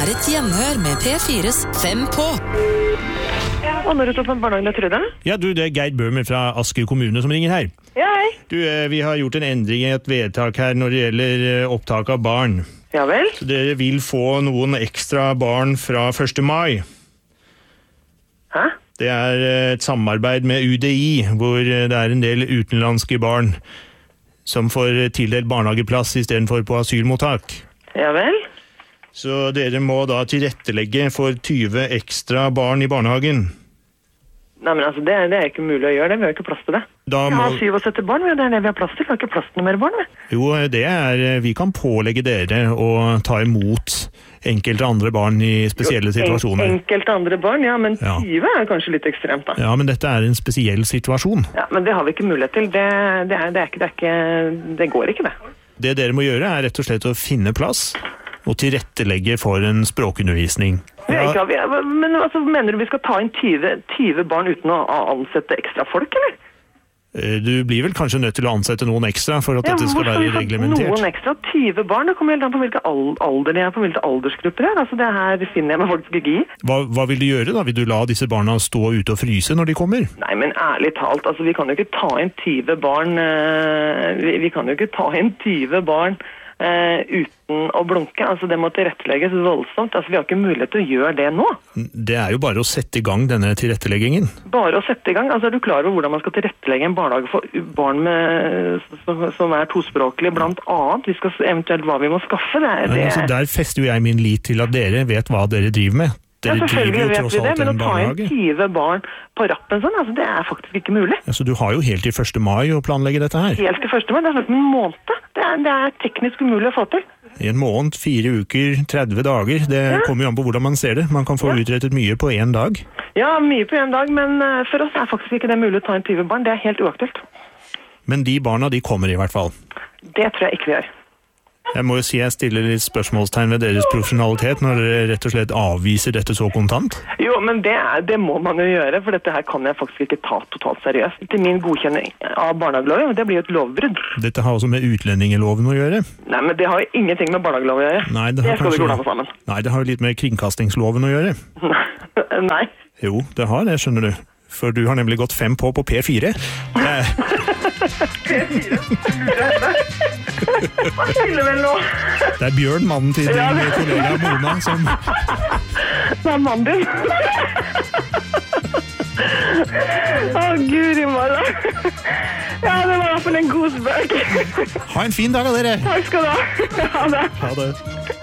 er et gjenhør med P4s 5 på. Og når du tar på barnehagen, Trude? Ja, du, det er Geir Bøhmer fra Asker kommune som ringer her. Ja, hei. Du, vi har gjort en endring i et vedtak her når det gjelder opptak av barn. Ja vel? Så dere vil få noen ekstra barn fra 1. mai. Hæ? Det er et samarbeid med UDI, hvor det er en del utenlandske barn som får tildelt barnehageplass i stedet for på asylmottak. Ja vel? Så dere må da tilrettelegge for 20 ekstra barn i barnehagen. Nei, men altså, det er ikke mulig å gjøre det. Vi har ikke plass til det. Da Vi har 77 barn, det er det vi har plass til. Vi har ikke plass til noe mer barn, vi. Jo, det er, vi kan pålegge dere å ta imot enkelte andre barn i spesielle situasjoner. Enkelte andre barn, ja, men 20 er kanskje litt ekstremt, da. Ja, men dette er en spesiell situasjon. Ja, men det har vi ikke mulighet til. Det går ikke, det. Det dere må gjøre er rett og slett å finne plass og tilrettelegge for en språkundervisning. Ja. Men altså, mener du vi skal ta inn 20 barn uten å ansette ekstra folk, eller? Du blir vel kanskje nødt til å ansette noen ekstra for at dette skal være reglementert. Noen ekstra? 20 barn? Det kommer helt an på hvilke alder de er, på hvilke aldersgrupper her. Altså, det her finner jeg meg faktisk ikke i. Hva vil du gjøre da? Vil du la disse barna stå ute og fryse når de kommer? Nei, men ærlig talt, altså, vi kan jo ikke ta inn 20 barn vi kan jo ikke ta inn 20 barn uten å blunke. Altså, det må tilrettelegges voldsomt. Altså, vi har ikke mulighet til å gjøre det nå. Det er jo bare å sette i gang denne tilretteleggingen. Bare å sette i gang? Altså, er du klar over hvordan man skal tilrettelegge en barnehage for barn som er tospråklige, blant annet? Vi skal eventuelt hva vi må skaffe. Altså, der fester jo jeg min lit til at dere vet hva dere driver med. Dere selvfølgelig vet vi det, men å ta inn 20 barn på rappen sånn, altså, det er faktisk ikke mulig. Altså, du har jo helt til 1. mai å planlegge dette her. Helt til 1. mai? Det er sånn en måned. Det er teknisk umulig å få til. I en måned, 4 uker, 30 dager, det kommer jo an på hvordan man ser det. Man kan få utrettet mye på en dag. Ja, mye på en dag, men for oss er faktisk ikke det mulig å ta inn 20 barn. Det er helt uaktuelt. Men de barna, de kommer i hvert fall. Det tror jeg ikke vi gjør. Jeg må jo si jeg stiller litt spørsmålstegn ved deres profesjonalitet når dere rett og slett avviser dette så kontant. Jo, men det må man jo gjøre, for dette her kan jeg faktisk ikke ta totalt seriøst. Til min godkjenning av barnehageloven, det blir jo et lovbrudd. Dette har også med utlendingsloven å gjøre. Nei, men det har jo ingenting med barnehageloven å gjøre. Nei, det skal vi gå sammen. Nei, det har jo litt med kringkastingsloven å gjøre. Nei. Jo, det har det, skjønner du. For du har nemlig gått 5 på P4. P4? Hva skiller vel nå? Det er Bjørn, mannen til din kollega Mona, som... Det er mannen din. Guri malla. Ja, det var i hvert fall en god spøk. Ha en fin dag av dere. Takk skal du ha. Ha det. Ha det.